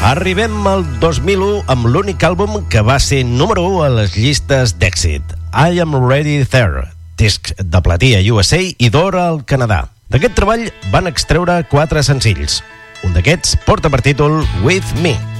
Arribem al 2001 amb l'únic àlbum que va ser número 1 a les llistes d'èxit, I Am Ready There, disc de platí a USA i d'or al Canadà. D'aquest treball van extreure 4 senzills. Un d'aquests porta per títol With Me.